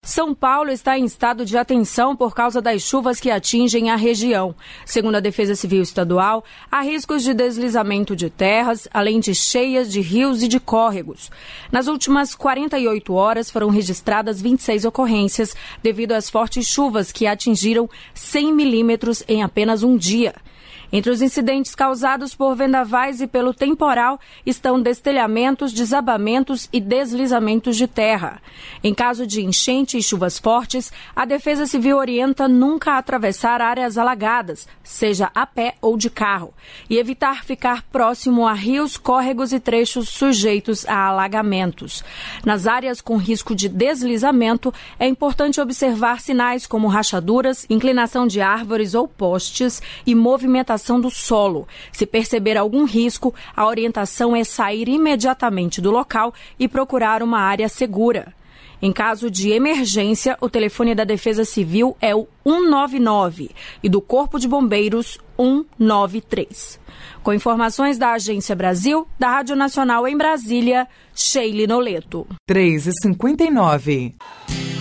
São Paulo está em estado de atenção por causa das chuvas que atingem a região. Segundo a Defesa Civil Estadual, há riscos de deslizamento de terras, além de cheias de rios e de córregos. Nas últimas 48 horas foram registradas 26 ocorrências devido às fortes chuvas que atingiram 100 milímetros em apenas um dia. Entre os incidentes causados por vendavais e pelo temporal estão destelhamentos, desabamentos e deslizamentos de terra. Em caso de enchente e chuvas fortes, a Defesa Civil orienta nunca atravessar áreas alagadas, seja a pé ou de carro, e evitar ficar próximo a rios, córregos e trechos sujeitos a alagamentos. Nas áreas com risco de deslizamento, é importante observar sinais como rachaduras, inclinação de árvores ou postes e movimentação do solo. Se perceber algum risco, a orientação é sair imediatamente do local e procurar uma área segura. Em caso de emergência, o telefone da Defesa Civil é o 199 e do Corpo de Bombeiros 193. Com informações da Agência Brasil, da Rádio Nacional em Brasília, Sheila Noleto. 3h59.